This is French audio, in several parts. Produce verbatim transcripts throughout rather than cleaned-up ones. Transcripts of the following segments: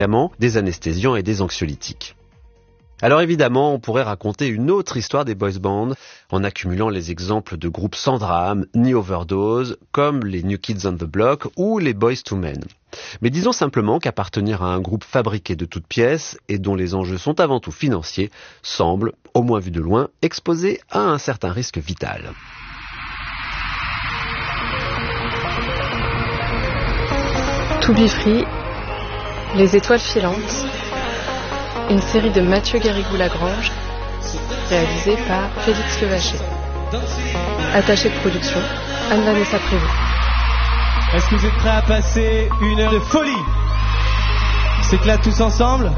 médicaments, des anesthésiants et des anxiolytiques. Alors évidemment, on pourrait raconter une autre histoire des boys bands en accumulant les exemples de groupes sans drame ni overdose, comme les New Kids on the Block ou les Boyz two Men. Mais disons simplement qu'appartenir à un groupe fabriqué de toutes pièces et dont les enjeux sont avant tout financiers semble, au moins vu de loin, exposé à un certain risque vital. To Be Free, Les Étoiles Filantes, une série de Mathieu Garrigou-Lagrange, réalisée par Félix Levaché. Attaché de production, Anne-Vanessa Prévost. Est-ce que vous êtes prêts à passer une heure de folie? On s'éclate tous ensemble?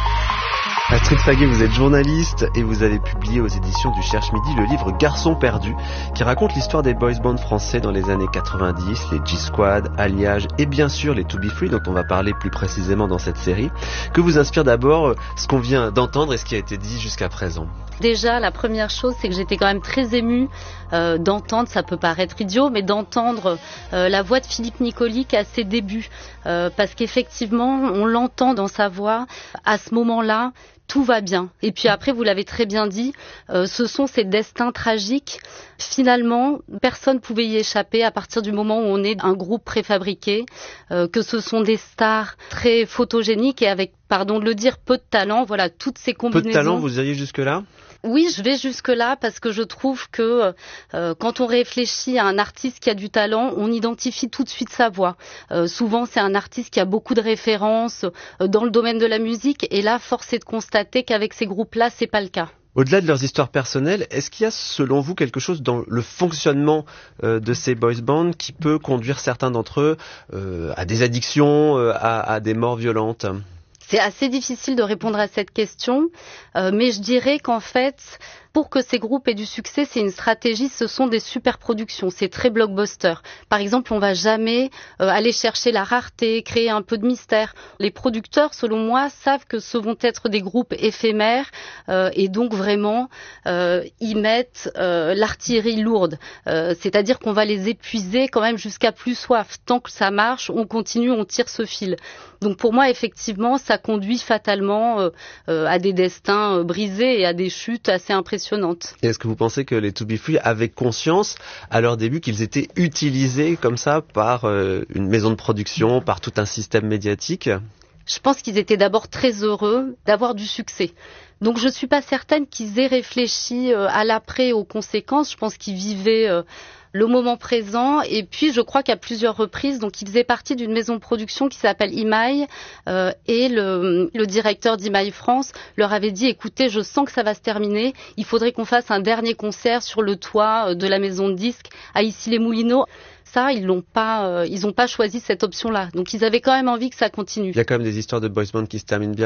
Astrid Faguet, vous êtes journaliste et vous avez publié aux éditions du Cherche Midi le livre Garçons perdus qui raconte l'histoire des boys bands français dans les années quatre-vingt-dix, les G-Squad, Alliage et bien sûr les To Be Free dont on va parler plus précisément dans cette série. Que vous inspire d'abord ce qu'on vient d'entendre et ce qui a été dit jusqu'à présent? Déjà, la première chose, c'est que j'étais quand même très émue euh, d'entendre, ça peut paraître idiot, mais d'entendre euh, la voix de Philippe Nicolic à ses débuts. Euh, parce qu'effectivement, on l'entend dans sa voix, à ce moment-là, tout va bien. Et puis après, vous l'avez très bien dit, euh, ce sont ces destins tragiques. Finalement, personne ne pouvait y échapper à partir du moment où on est un groupe préfabriqué, euh, que ce sont des stars très photogéniques et avec, pardon de le dire, peu de talent. Voilà, toutes ces combinaisons. Peu de talent, vous iriez jusque-là ? Oui, je vais jusque-là parce que je trouve que euh, quand on réfléchit à un artiste qui a du talent, on identifie tout de suite sa voix. Euh, souvent, c'est un artiste qui a beaucoup de références euh, dans le domaine de la musique et là, force est de constater qu'avec ces groupes-là, c'est pas le cas. Au-delà de leurs histoires personnelles, est-ce qu'il y a selon vous quelque chose dans le fonctionnement euh, de ces boys bands qui peut conduire certains d'entre eux euh, à des addictions, euh, à, à des morts violentes ? C'est assez difficile de répondre à cette question, euh, mais je dirais qu'en fait, pour que ces groupes aient du succès, c'est une stratégie, ce sont des super productions, c'est très blockbuster. Par exemple, on va jamais euh, aller chercher la rareté, créer un peu de mystère. Les producteurs, selon moi, savent que ce vont être des groupes éphémères euh, et donc vraiment euh, y mettent euh, l'artillerie lourde. Euh, c'est-à-dire qu'on va les épuiser quand même jusqu'à plus soif. Tant que ça marche, on continue, on tire ce fil. Donc pour moi, effectivement, ça conduit fatalement euh, euh, à des destins euh, brisés et à des chutes assez impressionnantes. Et est-ce que vous pensez que les To Be Free avaient conscience à leur début qu'ils étaient utilisés comme ça par euh, une maison de production, par tout un système médiatique ? Je pense qu'ils étaient d'abord très heureux d'avoir du succès. Donc je ne suis pas certaine qu'ils aient réfléchi euh, à l'après, aux conséquences. Je pense qu'ils vivaient euh, le moment présent. Et puis je crois qu'à plusieurs reprises, donc ils faisaient partie d'une maison de production qui s'appelle Imaï euh, et le, le directeur d'Imaï France leur avait dit, écoutez, je sens que ça va se terminer. Il faudrait qu'on fasse un dernier concert sur le toit de la maison de disques à Issy-les-Moulineaux. Ça, ils l'ont pas, euh, ils n'ont pas choisi cette option-là. Donc ils avaient quand même envie que ça continue. Il y a quand même des histoires de boys band qui se terminent bien ?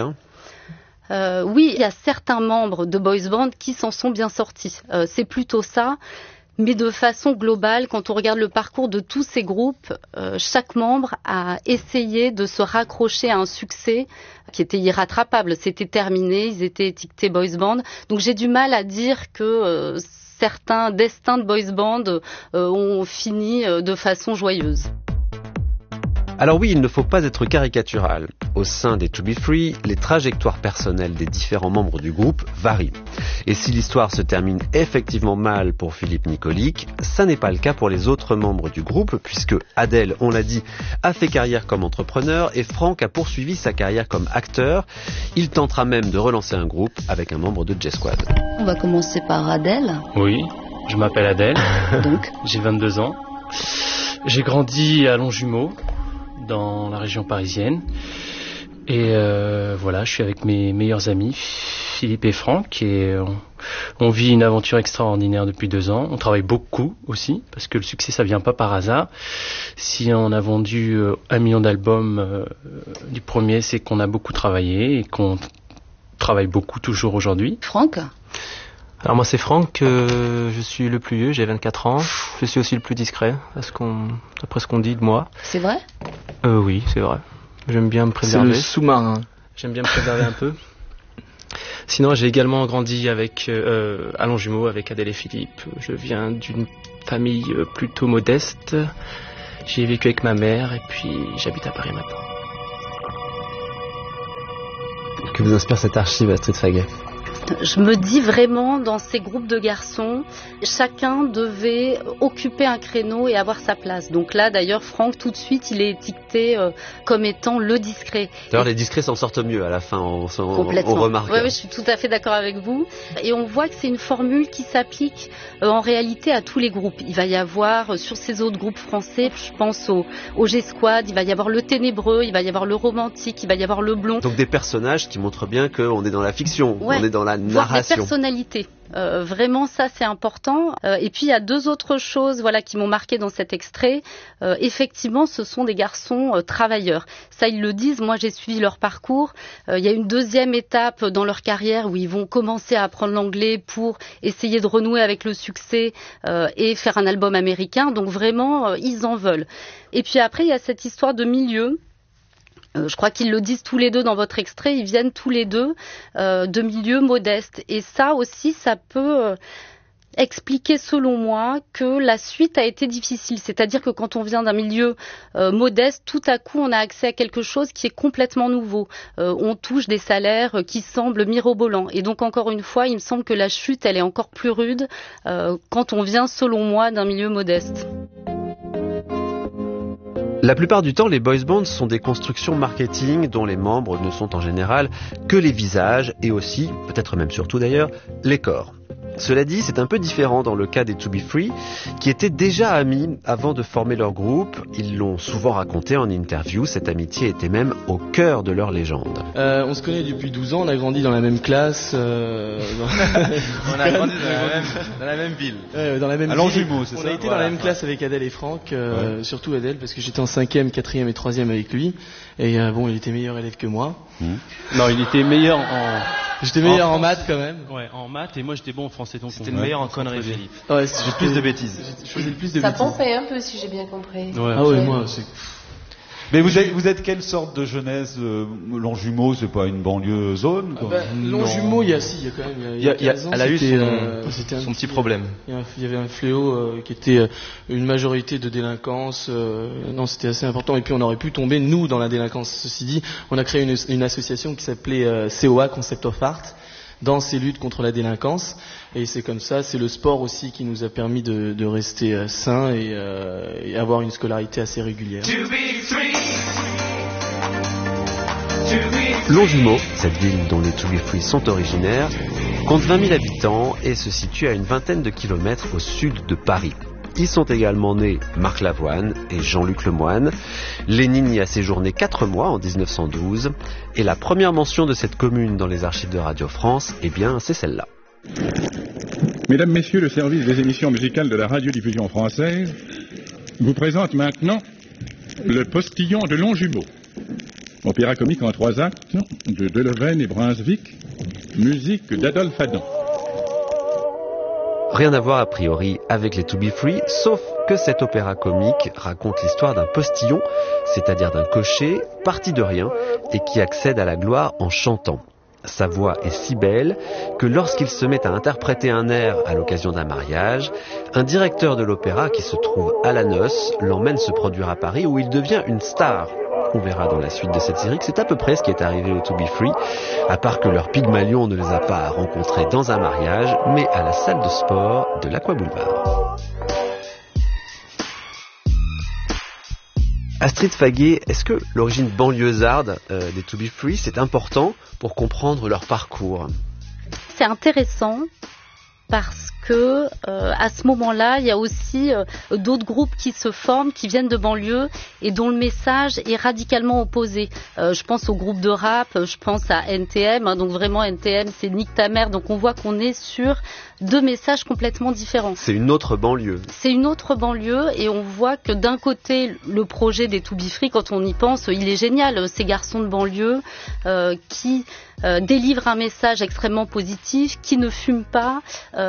Euh, oui, il y a certains membres de boys band qui s'en sont bien sortis. Euh, c'est plutôt ça. Mais de façon globale, quand on regarde le parcours de tous ces groupes, euh, chaque membre a essayé de se raccrocher à un succès qui était irrattrapable. C'était terminé, ils étaient étiquetés boys band. Donc j'ai du mal à dire que euh, certains destins de boys band euh, ont fini euh, de façon joyeuse. Alors oui, il ne faut pas être caricatural. Au sein des To Be Free, les trajectoires personnelles des différents membres du groupe varient. Et si l'histoire se termine effectivement mal pour Philippe Nicolic, ça n'est pas le cas pour les autres membres du groupe, puisque Adèle, on l'a dit, a fait carrière comme entrepreneur et Franck a poursuivi sa carrière comme acteur. Il tentera même de relancer un groupe avec un membre de G-Squad. On va commencer par Adèle. Oui, je m'appelle Adèle. Donc, j'ai vingt-deux ans. J'ai grandi à Longjumeau, dans la région parisienne. Et euh, voilà, je suis avec mes meilleurs amis, Philippe et Franck, et on, on vit une aventure extraordinaire depuis deux ans. On travaille beaucoup aussi, parce que le succès, ça vient pas par hasard. Si on a vendu euh, un million d'albums euh, du premier, c'est qu'on a beaucoup travaillé et qu'on travaille beaucoup toujours aujourd'hui. Franck ? Alors moi c'est Franck, euh, je suis le plus vieux, j'ai vingt-quatre ans. Je suis aussi le plus discret, parce qu'on, d'après ce qu'on dit de moi. C'est vrai ? euh, Oui, c'est vrai. J'aime bien me préserver. C'est le sous-marin. J'aime bien me préserver un peu. Sinon j'ai également grandi avec, euh, à Longjumeau avec Adèle et Philippe. Je viens d'une famille plutôt modeste. J'ai vécu avec ma mère et puis j'habite à Paris maintenant. vous inspire cette archive, Astrid Faguet? Je me dis vraiment, dans ces groupes de garçons, chacun devait occuper un créneau et avoir sa place. Donc là, d'ailleurs, Franck, tout de suite, il est étiqueté euh, comme étant le discret. D'ailleurs, les discrets s'en sortent mieux à la fin, on, on, Complètement. on remarque. Oui, ouais, je suis tout à fait d'accord avec vous. Et on voit que c'est une formule qui s'applique euh, en réalité à tous les groupes. Il va y avoir, euh, sur ces autres groupes français, je pense au, au G-Squad, il va y avoir le ténébreux, il va y avoir le romantique, il va y avoir le blond. Donc des personnages qui montrent bien qu'on est dans la fiction, ouais. on est dans la narration. Voir des personnalités. Euh, vraiment, ça, c'est important. Euh, et puis, il y a deux autres choses, voilà, qui m'ont marqué dans cet extrait. Euh, effectivement, ce sont des garçons euh, travailleurs. Ça, ils le disent. Moi, j'ai suivi leur parcours. Euh, il y a une deuxième étape dans leur carrière où ils vont commencer à apprendre l'anglais pour essayer de renouer avec le succès euh, et faire un album américain. Donc, vraiment, euh, ils en veulent. Et puis après, il y a cette histoire de milieu. Je crois qu'ils le disent tous les deux dans votre extrait, ils viennent tous les deux euh, de milieux modestes. Et ça aussi, ça peut euh, expliquer, selon moi, que la suite a été difficile. C'est-à-dire que quand on vient d'un milieu euh, modeste, tout à coup, on a accès à quelque chose qui est complètement nouveau. Euh, on touche des salaires qui semblent mirobolants. Et donc, encore une fois, il me semble que la chute, elle est encore plus rude euh, quand on vient, selon moi, d'un milieu modeste. La plupart du temps, les boys bands sont des constructions marketing dont les membres ne sont en général que les visages et aussi, peut-être même surtout d'ailleurs, les corps. Cela dit, c'est un peu différent dans le cas des To Be Free, qui étaient déjà amis avant de former leur groupe. Ils l'ont souvent raconté en interview, cette amitié était même au cœur de leur légende. Euh, on se connaît depuis douze ans, on a grandi dans la même classe. Euh, dans... on a grandi dans la même, dans la même ville. Euh, dans la même à Longjumeau, c'est on ça. On a été voilà, dans la même ouais. classe avec Adèle et Franck, euh, ouais. surtout Adèle, parce que j'étais en cinquième, quatrième et troisième avec lui. Et euh, bon, il était meilleur élève que moi. Mmh. Non, il était meilleur en... J'étais meilleur en, en maths quand même. Ouais, en maths et moi j'étais bon en français. Donc c'était le meilleur en conneries, Philippe. Ouais, j'ai plus de bêtises. Je faisais le plus de Ça bêtises. pompait un peu, si j'ai bien compris. Ouais, ah ouais, moi c'est... Mais vous êtes, vous êtes quelle sorte de jeunesse euh, Longjumeau, c'est pas une banlieue zone quoi. Ah bah, Longjumeau, il y a si, il y a quand même. Il y a, il y a, ans, elle a eu son, euh, son petit, petit problème. Il y, a, il y avait un fléau euh, qui était euh, une majorité de délinquance. Euh, non, c'était assez important. Et puis on aurait pu tomber nous dans la délinquance. Ceci dit, on a créé une, une association qui s'appelait euh, C O A, Concept of Art, dans ces luttes contre la délinquance. Et c'est comme ça, c'est le sport aussi qui nous a permis de, de rester euh, sains et, euh, et avoir une scolarité assez régulière. Longjumeau, cette ville dont les To Be Free sont originaires, compte vingt mille habitants et se situe à une vingtaine de kilomètres au sud de Paris. Y sont également nés Marc Lavoine et Jean-Luc Lemoyne. Lénine y a séjourné quatre mois en dix-neuf cent douze. Et la première mention de cette commune dans les archives de Radio France, eh bien, c'est celle-là. Mesdames, Messieurs, le service des émissions musicales de la radiodiffusion française vous présente maintenant le Postillon de Longjumeau. Opéra comique en trois actes de Delevaine et Brunswick, musique d'Adolphe Adam. Rien à voir a priori avec les To Be Free, sauf que cet opéra comique raconte l'histoire d'un postillon, c'est-à-dire d'un cocher, parti de rien, et qui accède à la gloire en chantant. Sa voix est si belle que lorsqu'il se met à interpréter un air à l'occasion d'un mariage, un directeur de l'opéra qui se trouve à la noce l'emmène se produire à Paris où il devient une star. On verra dans la suite de cette série que c'est à peu près ce qui est arrivé aux To Be Free, à part que leur Pygmalion ne les a pas rencontrés dans un mariage, mais à la salle de sport de l'Aqua Boulevard. Astrid Faguet, est-ce que l'origine banlieusarde euh, des To Be Free, c'est important pour comprendre leur parcours ? C'est intéressant parce que euh, à ce moment-là, il y a aussi euh, d'autres groupes qui se forment, qui viennent de banlieue et dont le message est radicalement opposé. Euh, je pense au groupe de rap, je pense à N T M, hein, donc vraiment N T M, c'est Nique ta mère, donc on voit qu'on est sur deux messages complètement différents. C'est une autre banlieue. C'est une autre banlieue et on voit que d'un côté, le projet des To Be Free, quand on y pense, il est génial. Ces garçons de banlieue euh, qui euh, délivrent un message extrêmement positif, qui ne fument pas. Euh,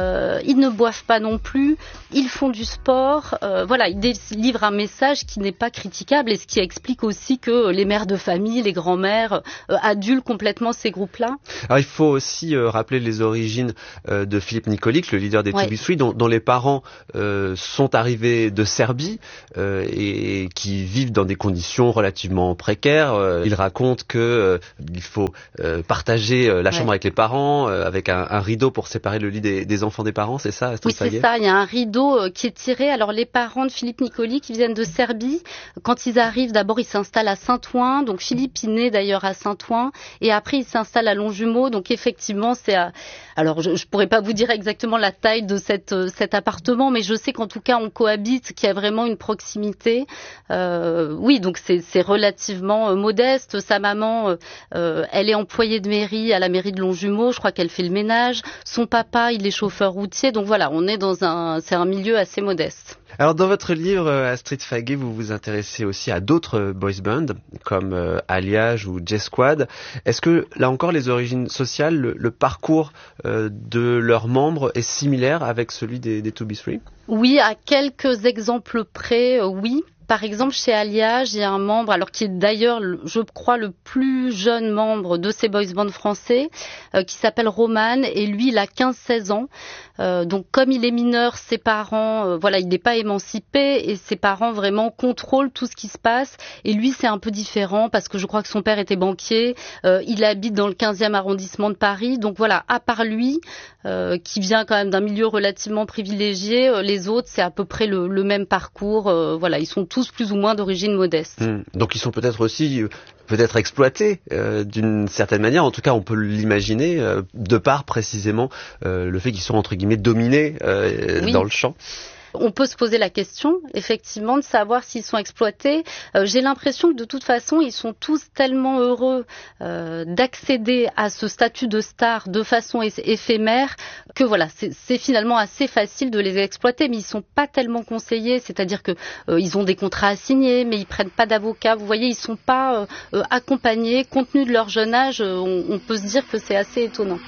ils ne boivent pas non plus, ils font du sport. Euh, voilà, ils délivrent un message qui n'est pas critiquable et ce qui explique aussi que les mères de famille, les grands-mères euh, adulent complètement ces groupes-là. Alors il faut aussi euh, rappeler les origines euh, de Philippe Nikolić, le leader des Ouais. To Be Free, dont, dont les parents euh, sont arrivés de Serbie euh, et, et qui vivent dans des conditions relativement précaires. Euh, il raconte que euh, il faut euh, partager euh, la chambre Ouais. avec les parents, euh, avec un, un rideau pour séparer le lit des, des enfants des parents, c'est ça, Astrid Oui, c'est Faguet ça. Il y a un rideau euh, qui est tiré. Alors, les parents de Philippe Nikolić, qui viennent de Serbie, quand ils arrivent, d'abord, ils s'installent à Saint-Ouen. Donc, Philippe, il naît d'ailleurs à Saint-Ouen. Et après, il s'installe à Longjumeau. Donc, effectivement, c'est à... Alors, je, je pourrais pas vous dire exactement la taille de cette, euh, cet appartement, mais je sais qu'en tout cas, on cohabite, qu'il y a vraiment une proximité. Euh, oui, donc c'est, c'est relativement euh, modeste. Sa maman, euh, euh, elle est employée de mairie à la mairie de Longjumeau. Je crois qu'elle fait le ménage. Son papa, il est chauffeur routier. Donc voilà, on est dans un, c'est un milieu assez modeste. Alors dans votre livre, euh, Astrid Faguet, vous vous intéressez aussi à d'autres euh, boys bands, comme euh, Alliage ou J-Squad. Est-ce que, là encore, les origines sociales, le, le parcours euh, de leurs membres est similaire avec celui des, des To Be Free ? Oui, à quelques exemples près, euh, oui. Par exemple, chez Alliage, il y a un membre, alors qui est d'ailleurs, je crois, le plus jeune membre de ces boys bands français, euh, qui s'appelle Roman, et lui, il a quinze seize ans. Euh, donc, comme il est mineur, ses parents, euh, voilà, il n'est pas émancipé, et ses parents vraiment contrôlent tout ce qui se passe. Et lui, c'est un peu différent, parce que je crois que son père était banquier. Euh, il habite dans le quinzième arrondissement de Paris. Donc voilà, à part lui, euh, qui vient quand même d'un milieu relativement privilégié, euh, les autres, c'est à peu près le, le même parcours. Euh, voilà, ils sont tous plus ou moins d'origine modeste. Mmh. Donc ils sont peut-être aussi euh, peut-être exploités euh, d'une certaine manière. En tout cas, on peut l'imaginer euh, de par précisément euh, le fait qu'ils sont entre guillemets dominés euh, Oui. dans le champ. On peut se poser la question, effectivement, de savoir s'ils sont exploités. Euh, j'ai l'impression que de toute façon, ils sont tous tellement heureux euh, d'accéder à ce statut de star de façon éph- éphémère que voilà, c'est, c'est finalement assez facile de les exploiter, mais ils sont pas tellement conseillés. C'est-à-dire que euh, ils ont des contrats à signer, mais ils prennent pas d'avocat. Vous voyez, ils sont pas euh, euh, accompagnés. Compte tenu de leur jeune âge, euh, on, on peut se dire que c'est assez étonnant.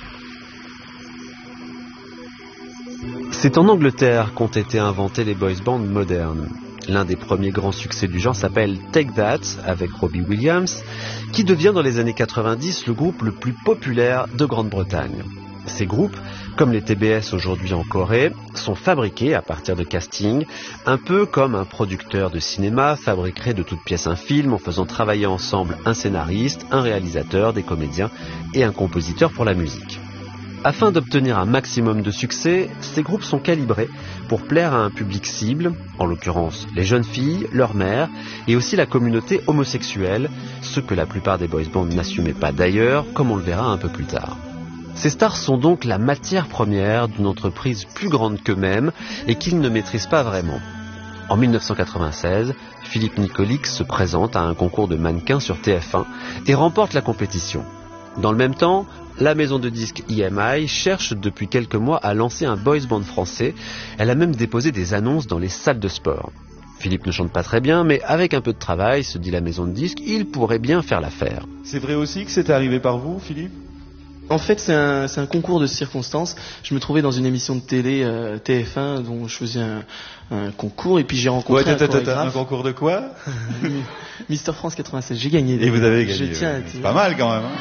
C'est en Angleterre qu'ont été inventés les boys bands modernes. L'un des premiers grands succès du genre s'appelle Take That, avec Robbie Williams, qui devient dans les années quatre-vingt-dix le groupe le plus populaire de Grande-Bretagne. Ces groupes, comme les T B S aujourd'hui en Corée, sont fabriqués à partir de casting, un peu comme un producteur de cinéma fabriquerait de toutes pièces un film en faisant travailler ensemble un scénariste, un réalisateur, des comédiens et un compositeur pour la musique. Afin d'obtenir un maximum de succès, ces groupes sont calibrés pour plaire à un public cible, en l'occurrence les jeunes filles, leurs mères, et aussi la communauté homosexuelle, ce que la plupart des boys bands n'assumaient pas d'ailleurs, comme on le verra un peu plus tard. Ces stars sont donc la matière première d'une entreprise plus grande qu'eux-mêmes et qu'ils ne maîtrisent pas vraiment. En dix-neuf cent quatre-vingt-seize, Philippe Nikolić se présente à un concours de mannequins sur T F un et remporte la compétition. Dans le même temps, la maison de disques E M I cherche depuis quelques mois à lancer un boys band français. Elle a même déposé des annonces dans les salles de sport. Philippe ne chante pas très bien, mais avec un peu de travail, se dit la maison de disques, il pourrait bien faire l'affaire. C'est vrai aussi que c'est arrivé par vous, Philippe ? En fait, c'est un, c'est un concours de circonstances. Je me trouvais dans une émission de télé euh, T F un dont je faisais un, un concours et puis j'ai rencontré ouais, un t'as, t'as, chorégraphe. Un concours de quoi ? Mister France quatre-vingt-seize. J'ai gagné. Et vous avez gagné. Je tiens à C'est dire. pas mal quand même. Hein.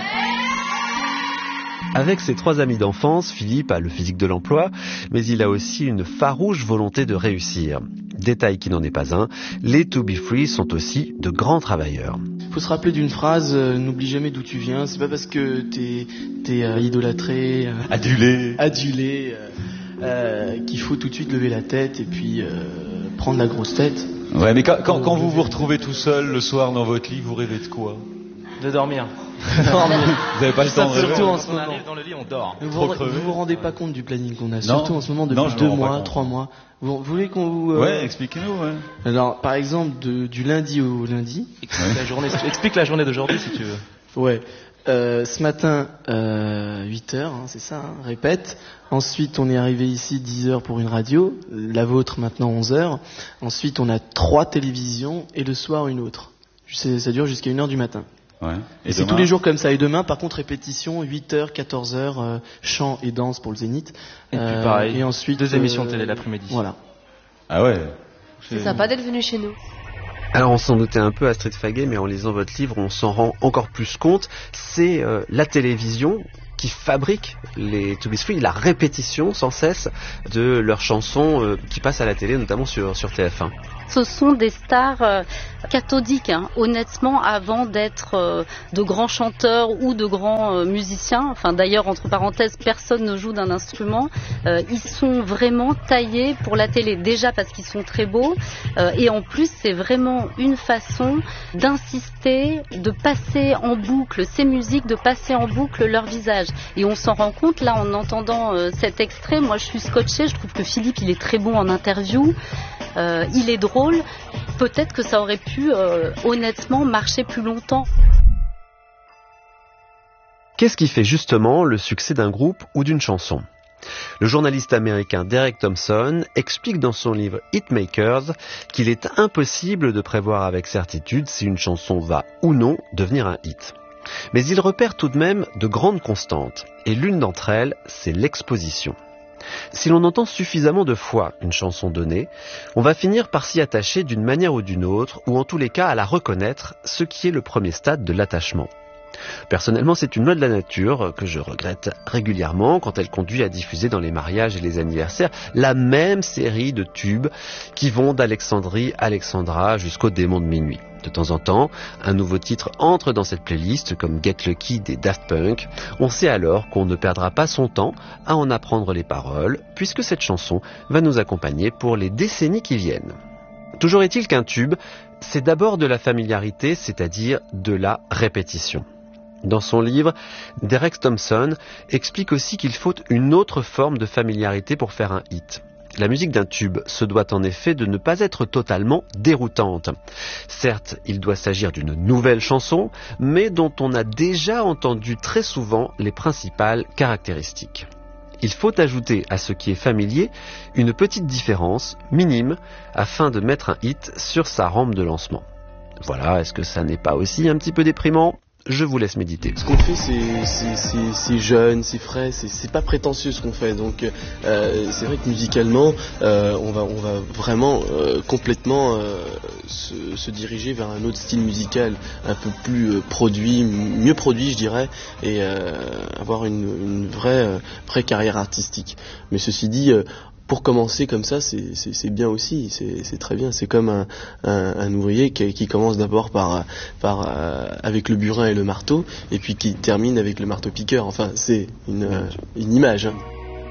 Avec ses trois amis d'enfance, Philippe a le physique de l'emploi, mais il a aussi une farouche volonté de réussir. Détail qui n'en est pas un, les To Be Free sont aussi de grands travailleurs. Il faut se rappeler d'une phrase, euh, n'oublie jamais d'où tu viens. C'est pas parce que t'es, t'es euh, idolâtré, euh, adulé, adulé euh, euh, qu'il faut tout de suite lever la tête et puis euh, prendre la grosse tête. Ouais, mais quand, quand, quand vous vous retrouvez tout seul le soir dans votre lit, vous rêvez de quoi ? De dormir. dormir. Vous n'avez pas le temps de rêver. Surtout en ce moment. On arrive dans le lit, on dort. Vous vous, vous vous rendez pas compte du planning qu'on a, non. surtout en ce moment depuis non, deux mois, trois mois. Vous, vous voulez qu'on vous... Euh... Ouais, expliquez-nous, ouais. Alors, par exemple, de, du lundi au lundi... Explique, ouais. la journée, explique la journée d'aujourd'hui, si tu veux. Ouais. Euh, ce matin, euh, huit heures, hein, c'est ça, hein, répète. Ensuite, on est arrivé ici dix heures pour une radio. La vôtre, maintenant, onze heures. Ensuite, on a trois télévisions et le soir, une autre. C'est, ça dure jusqu'à une heure du matin. Ouais. Et, et c'est tous les jours comme ça. Et demain, par contre, répétition, huit heures, quatorze heures, euh, chant et danse pour le Zénith. Et puis pareil, euh, et ensuite, deux émissions de euh, télé l'après-midi. Voilà. Ah ouais. C'est sympa d'être venu chez nous. Alors on s'en doutait un peu, Astrid Faguet, mais en lisant votre livre, on s'en rend encore plus compte. C'est euh, la télévision qui fabrique les To Be Free, la répétition sans cesse de leurs chansons euh, qui passent à la télé, notamment sur, sur T F un. Ce sont des stars euh, cathodiques, hein, honnêtement, avant d'être euh, de grands chanteurs ou de grands euh, musiciens. Enfin, d'ailleurs, entre parenthèses, personne ne joue d'un instrument. Euh, ils sont vraiment taillés pour la télé, déjà parce qu'ils sont très beaux, euh, et en plus, c'est vraiment une façon d'insister, de passer en boucle ces musiques, de passer en boucle leur visage. Et on s'en rend compte, là, en entendant euh, cet extrait. Moi, je suis scotchée, je trouve que Philippe, il est très bon en interview. Euh, il est drôle, peut-être que ça aurait pu euh, honnêtement marcher plus longtemps. Qu'est-ce qui fait justement le succès d'un groupe ou d'une chanson ? Le journaliste américain Derek Thompson explique dans son livre Hitmakers qu'il est impossible de prévoir avec certitude si une chanson va ou non devenir un hit. Mais il repère tout de même de grandes constantes, et l'une d'entre elles, c'est l'exposition. Si l'on entend suffisamment de fois une chanson donnée, on va finir par s'y attacher d'une manière ou d'une autre, ou en tous les cas à la reconnaître, ce qui est le premier stade de l'attachement. Personnellement, c'est une loi de la nature que je regrette régulièrement quand elle conduit à diffuser dans les mariages et les anniversaires la même série de tubes qui vont d'Alexandrie Alexandra jusqu'au démon de minuit. De temps en temps, un nouveau titre entre dans cette playlist comme Get Lucky des Daft Punk. On sait alors qu'on ne perdra pas son temps à en apprendre les paroles puisque cette chanson va nous accompagner pour les décennies qui viennent. Toujours est-il qu'un tube, c'est d'abord de la familiarité, c'est-à-dire de la répétition. Dans son livre, Derek Thompson explique aussi qu'il faut une autre forme de familiarité pour faire un hit. La musique d'un tube se doit en effet de ne pas être totalement déroutante. Certes, il doit s'agir d'une nouvelle chanson, mais dont on a déjà entendu très souvent les principales caractéristiques. Il faut ajouter à ce qui est familier une petite différence, minime, afin de mettre un hit sur sa rampe de lancement. Voilà, est-ce que ça n'est pas aussi un petit peu déprimant ? Je vous laisse méditer. Ce qu'on fait, c'est, c'est, c'est, c'est jeune, c'est frais, c'est, c'est pas prétentieux ce qu'on fait. Donc, euh, c'est vrai que musicalement, euh, on va, on va vraiment euh, complètement euh, se, se diriger vers un autre style musical, un peu plus euh, produit, mieux produit, je dirais, et euh, avoir une, une vraie, euh, vraie carrière artistique. Mais ceci dit, euh, pour commencer comme ça, c'est, c'est, c'est bien aussi, c'est, c'est très bien. C'est comme un, un, un ouvrier qui, qui commence d'abord par, par, euh, avec le burin et le marteau, et puis qui termine avec le marteau-piqueur. Enfin, c'est une, euh, une image. Hein.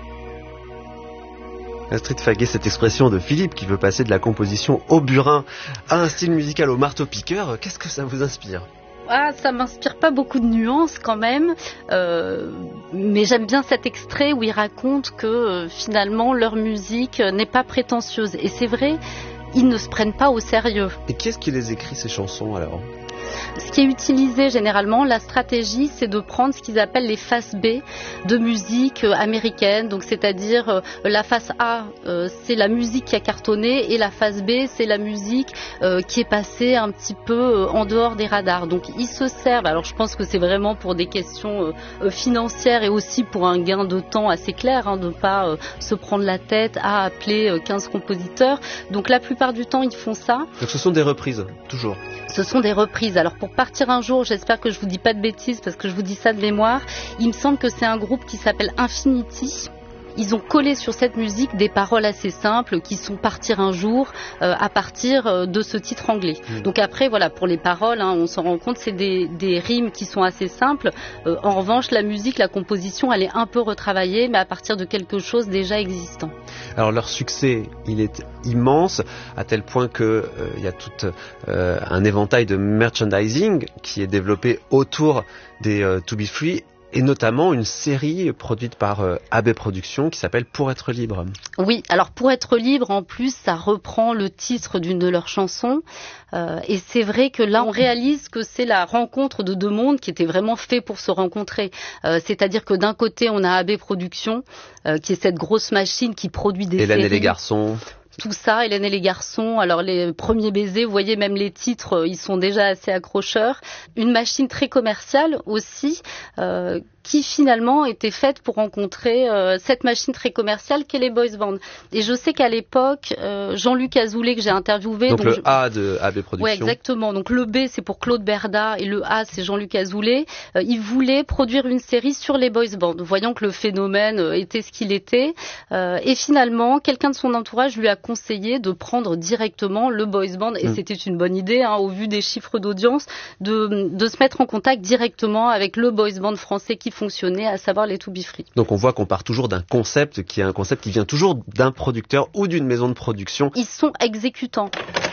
Astrid Faguet, cette expression de Philippe qui veut passer de la composition au burin à un style musical au marteau-piqueur, qu'est-ce que ça vous inspire ? Ah, ça m'inspire pas beaucoup de nuances quand même, euh, mais j'aime bien cet extrait où ils racontent que euh, finalement leur musique n'est pas prétentieuse. Et c'est vrai, ils ne se prennent pas au sérieux. Et qui est-ce qui les écrit ces chansons alors ? Ce qui est utilisé généralement, la stratégie, c'est de prendre ce qu'ils appellent les faces B de musique américaine. Donc, c'est-à-dire euh, la face A, euh, c'est la musique qui a cartonné, et la face B, c'est la musique euh, qui est passée un petit peu euh, en dehors des radars. Donc, ils se servent. Alors, je pense que c'est vraiment pour des questions euh, financières et aussi pour un gain de temps assez clair, hein, de ne pas euh, se prendre la tête à appeler euh, quinze compositeurs. Donc, la plupart du temps, ils font ça. Donc, ce sont des reprises, toujours. Ce sont des reprises. Alors pour partir un jour, j'espère que je vous dis pas de bêtises parce que je vous dis ça de mémoire, il me semble que c'est un groupe qui s'appelle Infinity. Ils ont collé sur cette musique des paroles assez simples qui sont Partir un jour euh, à partir euh, de ce titre anglais. Mmh. Donc après, voilà, pour les paroles, hein, on s'en rend compte, c'est des, des rimes qui sont assez simples. Euh, en revanche, la musique, la composition, elle est un peu retravaillée, mais à partir de quelque chose déjà existant. Alors leur succès, il est immense, à tel point qu'il euh, y a tout euh, un éventail de merchandising qui est développé autour des euh, To Be Free, et notamment une série produite par euh, A B Productions qui s'appelle Pour être libre. Oui, alors Pour être libre, en plus, ça reprend le titre d'une de leurs chansons. Euh, et c'est vrai que là, on réalise que c'est la rencontre de deux mondes qui étaient vraiment faits pour se rencontrer. Euh, c'est-à-dire que d'un côté, on a A B Productions, euh, qui est cette grosse machine qui produit des Hélène séries. et les garçons. tout ça, Hélène et les garçons, alors les premiers baisers, vous voyez même les titres, ils sont déjà assez accrocheurs. Une machine très commerciale aussi, euh, qui finalement était faite pour rencontrer euh, cette machine très commerciale qu'est les boys bands. Et je sais qu'à l'époque, euh, Jean-Luc Azoulay que j'ai interviewé... Donc, donc le je... A de A B Productions. Oui, exactement. Donc le B c'est pour Claude Berda et le A c'est Jean-Luc Azoulay. Euh, il voulait produire une série sur les boys bands, voyant que le phénomène était ce qu'il était. Euh, et finalement, quelqu'un de son entourage lui a conseillé de prendre directement le boys band, et mmh. c'était une bonne idée, hein, au vu des chiffres d'audience, de, de se mettre en contact directement avec le boys band français qui fonctionnait, à savoir les To Be Free. Donc on voit qu'on part toujours d'un concept qui est un concept qui vient toujours d'un producteur ou d'une maison de production. Ils sont exécutants.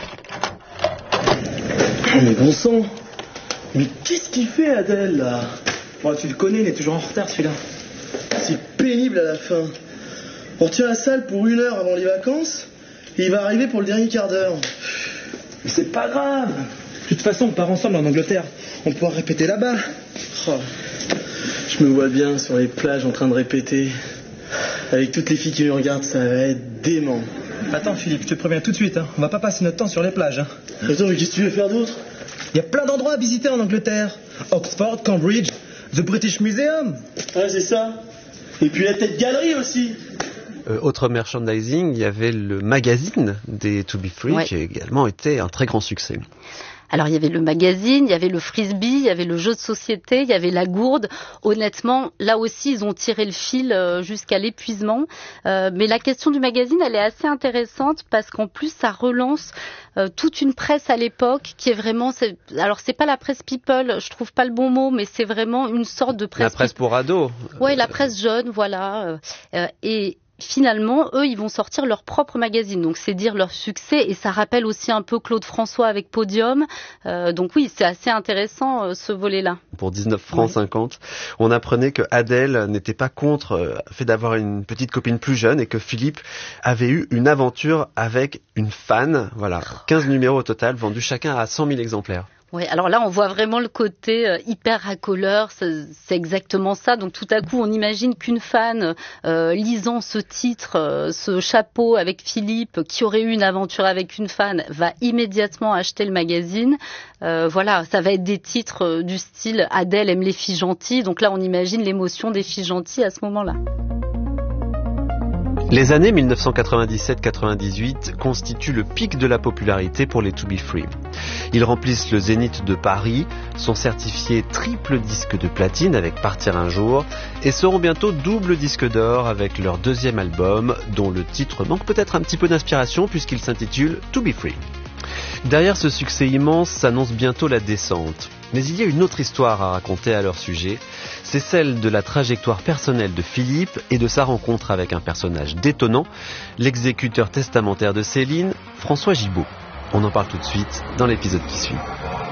Oh mais bon sang, mais qu'est-ce qu'il fait Adèle là? Oh, tu le connais, il est toujours en retard celui-là. C'est pénible à la fin. On retient la salle pour une heure avant les vacances et il va arriver pour le dernier quart d'heure. Mais c'est pas grave. De toute façon on part ensemble en Angleterre. On pourra répéter là-bas. Oh. Je me vois bien sur les plages en train de répéter. Avec toutes les filles qui nous regardent, ça va être dément. Attends Philippe, je te préviens tout de suite, hein. On va pas passer notre temps sur les plages. Hein. Attends, mais qu'est-ce que tu veux faire d'autre? Il y a plein d'endroits à visiter en Angleterre. Oxford, Cambridge, The British Museum. Ouais, c'est ça. Et puis la tête galerie aussi. Euh, autre merchandising, il y avait le magazine des To Be Free, ouais. qui a également été un très grand succès. Alors il y avait le magazine, il y avait le frisbee, il y avait le jeu de société, il y avait la gourde. Honnêtement, là aussi, ils ont tiré le fil euh, jusqu'à l'épuisement. Euh, mais la question du magazine, elle est assez intéressante parce qu'en plus, ça relance euh, toute une presse à l'époque qui est vraiment... C'est, alors c'est pas la presse people, je trouve pas le bon mot, mais c'est vraiment une sorte de presse... La presse pour ados. Oui, la presse jeune, voilà. Euh, et... Finalement, eux, ils vont sortir leur propre magazine. Donc, c'est dire leur succès. Et ça rappelle aussi un peu Claude François avec Podium. Euh, donc oui, c'est assez intéressant, euh, ce volet-là. Pour dix-neuf francs cinquante, on apprenait que Adèle n'était pas contre euh, le fait d'avoir une petite copine plus jeune et que Philippe avait eu une aventure avec une fan. Voilà, quinze numéros au total, vendus chacun à cent mille exemplaires. Oui, alors là, on voit vraiment le côté euh, hyper racoleur, c'est, c'est exactement ça. Donc tout à coup, on imagine qu'une fan, euh, lisant ce titre, euh, ce chapeau avec Philippe, qui aurait eu une aventure avec une fan, va immédiatement acheter le magazine. Euh, voilà, ça va être des titres euh, du style « Adèle aime les filles gentilles ». Donc là, on imagine l'émotion des filles gentilles à ce moment-là. Les années dix-neuf cent quatre-vingt-dix-sept quatre-vingt-dix-huit constituent le pic de la popularité pour les To Be Free. Ils remplissent le Zénith de Paris, sont certifiés triple disque de platine avec Partir un jour et seront bientôt double disque d'or avec leur deuxième album dont le titre manque peut-être un petit peu d'inspiration puisqu'il s'intitule To Be Free. Derrière ce succès immense s'annonce bientôt la descente. Mais il y a une autre histoire à raconter à leur sujet, c'est celle de la trajectoire personnelle de Philippe et de sa rencontre avec un personnage détonnant, l'exécuteur testamentaire de Céline, François Gibault. On en parle tout de suite dans l'épisode qui suit.